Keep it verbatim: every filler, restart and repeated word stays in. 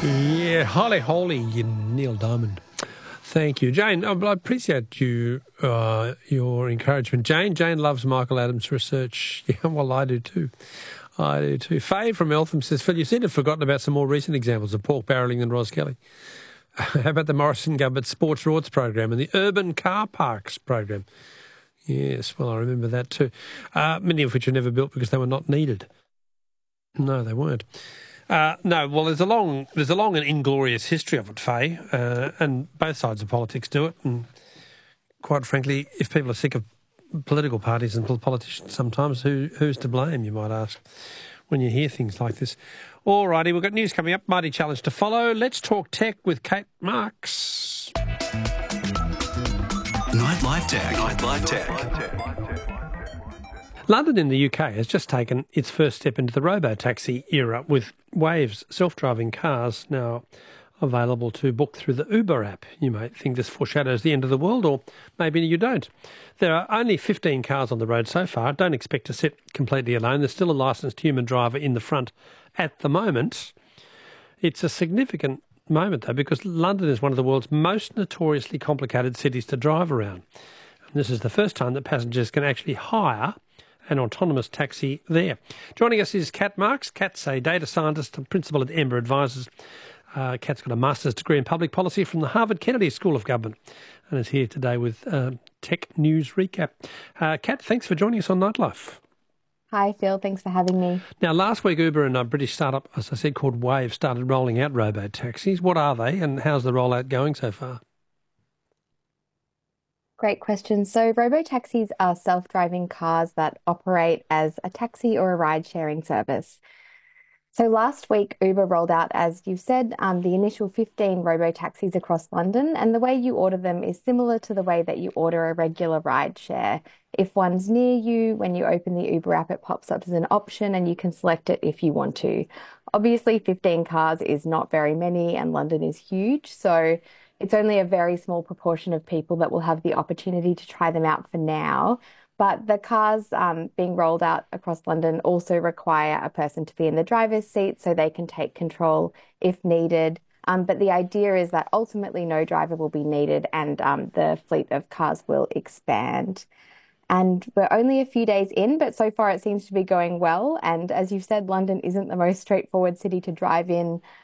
Yeah, holly holy, Neil Diamond. Thank you, Jane. Oh, I appreciate you, uh, your encouragement. Jane, Jane loves Michael Adams' research. Yeah, well, I do too. I do too. Faye from Eltham says, Phil, you seem to have forgotten about some more recent examples of pork barrelling than Ros Kelly. How about the Morrison government Sports Rewards program and the Urban Car Parks program? Yes, well, I remember that too. Uh, many of which were never built because they were not needed. No, they weren't. Uh, no, well, there's a long, there's a long and inglorious history of it, Faye, uh, and both sides of politics do it. And quite frankly, if people are sick of political parties and politicians, sometimes who who's to blame? You might ask when you hear things like this. All righty, we've got news coming up. Mighty challenge to follow. Let's talk tech with Kate Marks. Nightlife Tech. Nightlife Tech. London in the U K has just taken its first step into the robo-taxi era with Wave's self-driving cars now available to book through the Uber app. You might think this foreshadows the end of the world, or maybe you don't. There are only fifteen cars on the road so far. Don't expect to sit completely alone. There's still a licensed human driver in the front at the moment. It's a significant moment, though, because London is one of the world's most notoriously complicated cities to drive around. And this is the first time that passengers can actually hire an autonomous taxi there. Joining us is Kat Marks. Kat's a data scientist and principal at Ember Advisors. Uh, Kat's got a master's degree in public policy from the Harvard Kennedy School of Government and is here today with uh, Tech News Recap. Uh, Kat, thanks for joining us on Nightlife. Hi, Phil. Thanks for having me. Now, last week, Uber and a British startup, as I said, called Wave, started rolling out robo-taxis. What are they and how's the rollout going so far? Great question. So robo-taxis are self-driving cars that operate as a taxi or a ride-sharing service. So last week, Uber rolled out, as you said, um, the initial fifteen robo-taxis across London. And the way you order them is similar to the way that you order a regular ride share. If one's near you, when you open the Uber app, it pops up as an option and you can select it if you want to. Obviously, fifteen cars is not very many and London is huge. So it's only a very small proportion of people that will have the opportunity to try them out for now. But the cars um, being rolled out across London also require a person to be in the driver's seat so they can take control if needed. Um, but the idea is that ultimately no driver will be needed and um, the fleet of cars will expand. And we're only a few days in, but so far it seems to be going well. And as you've said, London isn't the most straightforward city to drive in.